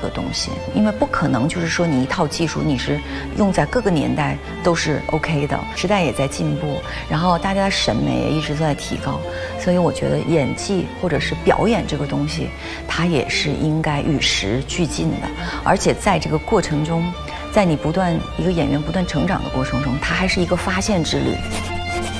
个东西，因为不可能就是说你一套技术你是用在各个年代都是 OK 的，时代也在进步，然后大家的审美也一直在提高，所以我觉得演技或者是表演这个东西，它也是应该与时俱进的，而且在这个过程中，在你一个演员不断成长的过程中，它还是一个发现之旅。